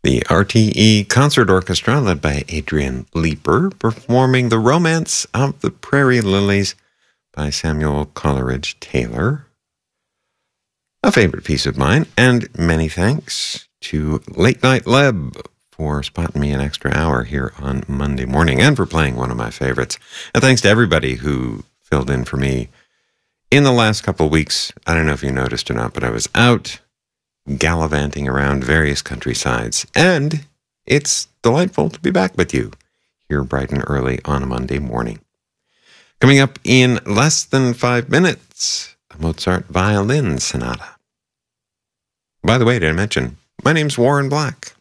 The RTE Concert Orchestra, led by Adrian Leeper, performing The Romance of the Prairie Lilies by Samuel Coleridge Taylor. A favorite piece of mine, and many thanks to Late Night Leb for spotting me an extra hour here on Monday morning and for playing one of my favorites. And thanks to everybody who filled in for me in the last couple of weeks. I don't know if you noticed or not, but I was out gallivanting around various countrysides, and it's delightful to be back with you here bright and early on a Monday morning. Coming up in less than 5 minutes, a Mozart violin sonata. By the way, did I mention, my name's Warren Black.